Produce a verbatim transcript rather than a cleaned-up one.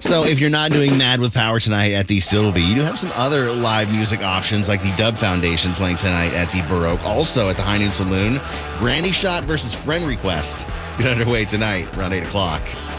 So if you're not doing Mad with Power tonight at the Sylvie, you do have some other live music options like the Dub Foundation playing tonight at the Baroque. Also at the High Noon Saloon, Granny Shot versus Friend Request. Get underway tonight around eight o'clock.